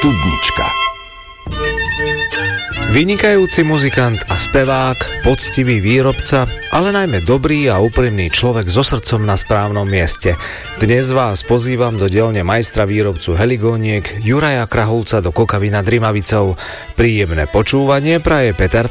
Studnička. Vynikajúci muzikant a spevák, poctivý výrobca, ale najmä dobrý a úprimný človek so srdcom na správnom mieste. Dnes vás pozývam do dielne majstra výrobcu heligóniek Juraja Krahulca do Kokavy nad Rimavicou. Príjemné počúvanie praje Peter